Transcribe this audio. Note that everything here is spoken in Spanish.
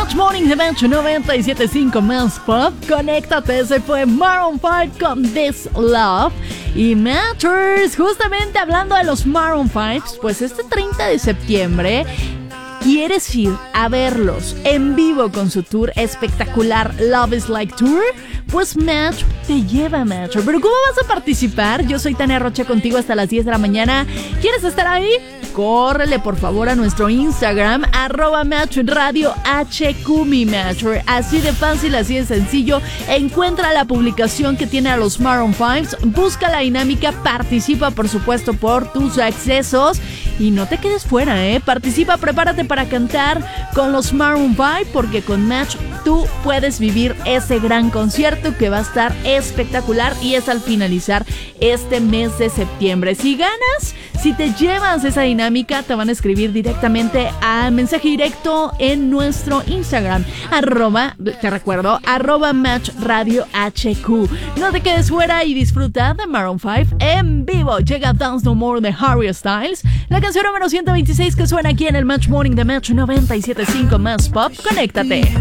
Match Morning de Match 97.5 más pop. Conéctate, se fue Maroon 5 con This Love. Y Matchers, justamente hablando de los Maroon 5, pues este 30 de septiembre ¿quieres ir a verlos en vivo con su tour espectacular Love is Like Tour? Pues Match te lleva a Match. ¿Pero cómo vas a participar? Yo soy Tania Rocha contigo hasta las 10 de la mañana. ¿Quieres estar ahí? Córrele por favor a nuestro Instagram @MatchRadioHQ, mi Matcher. Así de fácil, así de sencillo. Encuentra la publicación que tiene a los Maroon 5, busca la dinámica, participa por supuesto por tus accesos y no te quedes fuera, participa, prepárate para cantar con los Maroon 5 porque con Match tú puedes vivir ese gran concierto que va a estar espectacular y es al finalizar este mes de septiembre. Si ganas, si te llevas esa dinámica, te van a escribir directamente al mensaje directo en nuestro Instagram, @MatchRadioHQ. No te quedes fuera y disfruta de Maroon 5 en vivo. Llega Dance No More de Harry Styles, la canción número 126 que suena aquí en el Match Morning de Match 97.5 más pop. Conéctate.